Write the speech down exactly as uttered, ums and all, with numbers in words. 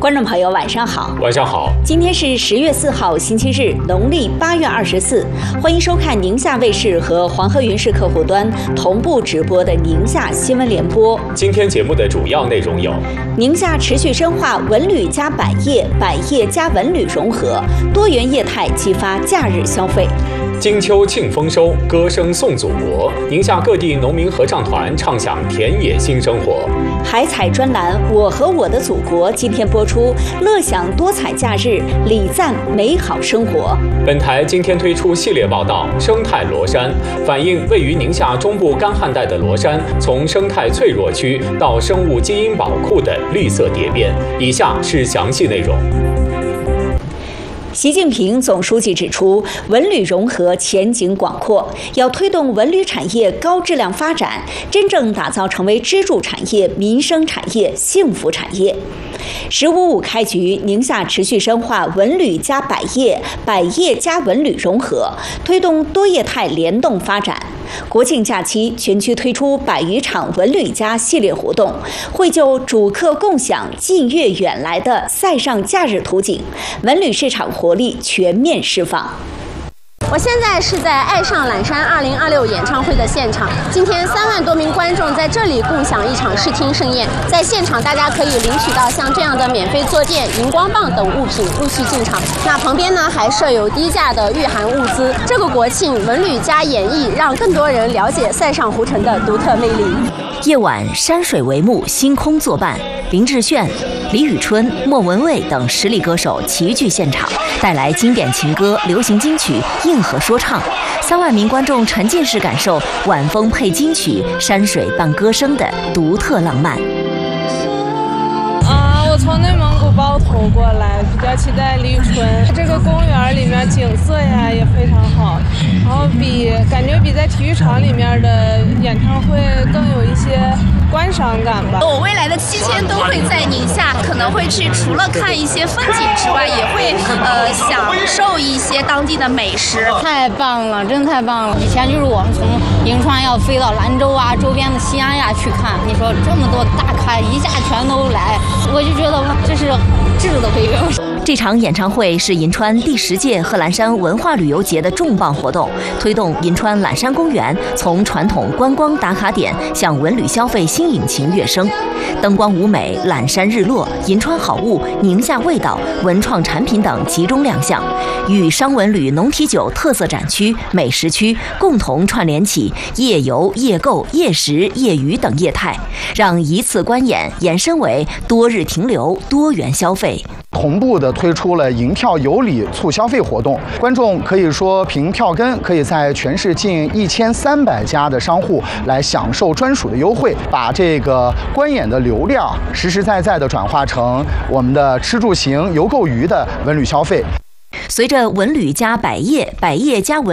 观众朋友，晚上好。 晚上好。 今天是十月四号，星期日，农历八月二十四。欢迎收看宁夏卫视和黄河云视客户端同步直播的宁夏新闻联播。 今天节目的主要内容有： 宁夏持续深化文旅加百业、百业加文旅融合，多元业态激发假日消费。 金秋庆丰收，歌声颂祖国。宁夏各地农民合唱团畅享田野新生活。 海采专栏《我和我的祖国》今天播出，乐享多彩假日，礼赞美好生活。 本台今天推出系列报道《生态罗山》，反映位于宁夏中部干旱带的罗山，从生态脆弱区到生物基因宝库的绿色蝶变。以下是详细内容。 习近平总书记指出，文旅融合前景广阔，要推动文旅产业高质量发展，真正打造成为支柱产业、民生产业、幸福产业。十五五开局，宁夏持续深化文旅加百业、百业加文旅融合，推动多业态联动发展。国庆假期，全区推出百余场文旅加系列活动，绘就主客共享、近悦远来的塞上假日图景，文旅市场活力全面释放。 我现在是在爱上懒山二零二六演唱会的现场，今天三万多名观众在这里共享一场视听盛宴。在现场，大家可以领取到像这样的免费坐垫、荧光棒等物品，陆续进场。那旁边呢，还设有低价的御寒物资。这个国庆，文旅加演艺，让更多人了解塞上湖城的独特魅力。 夜晚，山水帷幕，星空作伴，林志炫、李宇春、莫文蔚等实力歌手齐聚现场，带来经典情歌、流行金曲、硬核说唱。三万名观众沉浸式感受晚风配金曲、山水伴歌声的独特浪漫。 啊，我从内蒙古包头过来，比较期待李宇春。这个公园里面景色呀也非常好，然后比感觉比在体育场里面的演唱会更有一些观赏感吧。 我未来的七天都会在宁夏，可能会去除了看一些风景之外，也会呃享受一些当地的美食。 太棒了，真的太棒了！以前就是我们从银川要飞到兰州啊，周边的西安呀去看，你说这么多大咖一下全都来，我就觉得这是质的飞跃。 这场演唱会是银川第十届贺兰山文化旅游节的重磅活动，推动银川懒山公园从传统观光打卡点向文旅消费新引擎跃升。灯光舞美、懒山日落、银川好物、宁夏味道、文创产品等集中亮相，与商文旅农体酒特色展区、美食区共同串联起夜游、夜购、夜食、夜娱等业态，让一次观演延伸为多日停留、多元消费。 同步的推出了银票有礼促消费活动，观众可以说凭票根可以在全市近一千三百家的商户来享受专属的优惠，把这个观演的流量实实在在的转化成我们的吃住行游购娱的文旅消费。 随着文旅加百业、百业加文